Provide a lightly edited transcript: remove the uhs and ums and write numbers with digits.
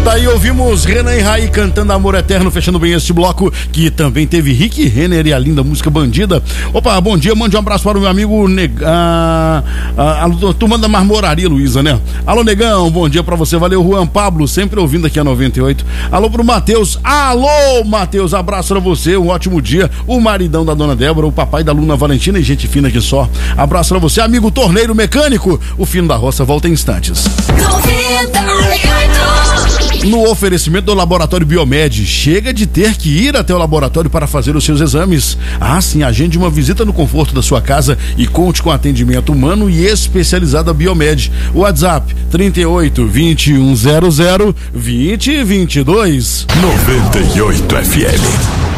Daí ouvimos Renan e Raí cantando Amor Eterno, fechando bem este bloco, que também teve Rick Renner e a linda música Bandida. Opa, bom dia, mande um abraço para o meu amigo a turma da Marmoraria, Luísa, né? Alô, Negão, bom dia pra você, valeu, Juan Pablo, sempre ouvindo aqui a 98. Alô pro Matheus, alô, Matheus, abraço pra você, um ótimo dia. O maridão da dona Débora, o papai da Luna Valentina e gente fina aqui só. Abraço pra você, amigo torneiro mecânico. O Fino da Roça volta em instantes. 98. No oferecimento do Laboratório Biomed, chega de ter que ir até o laboratório para fazer os seus exames. Ah, sim, agende uma visita no conforto da sua casa e conte com atendimento humano e especializado da Biomed. WhatsApp 38 2100 2022. 98 FM.